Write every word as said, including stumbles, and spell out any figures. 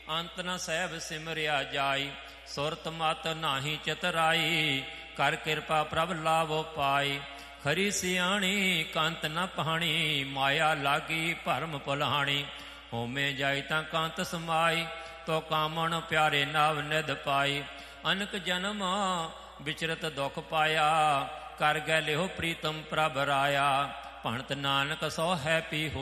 ਅੰਤ ਨ ਸਹਿਬ ਸਿਮਰਿਆ ਜਾਈ। ਸੁਰਤ ਮਤ ਨਾਹੀ ਚਤਰਾਈ, ਕਰ ਕਿਰਪਾ ਪ੍ਰਭ ਲਾਵੋ ਪਾਈ। ਖਰੀ ਸਿਆਣੀ ਕੰਤ ਨ ਪਹਾਣੀ, ਮਾਇਆ ਲਾਗੀ ਭਰਮ ਭੁਲਾਣੀ। ਹੋਮੇ ਜਾਈ ਤਾਂ ਕੰਤ ਸਮਾਈ, ਤੋ ਕਾਮਣ ਪਿਆਰੇ ਨਵ ਨਿਧ ਪਾਈ। ਅਨਕ ਜਨਮ ਵਿਚਰਤ ਦੁਖ ਪਾਇਆ, ਕਰ ਗੈ ਲਿਹੋ ਪ੍ਰੀਤਮ ਪ੍ਰਭ ਰਾਇਆ। ਭਣਤ ਨਾਨਕ ਸੋ ਹੈ ਪੀ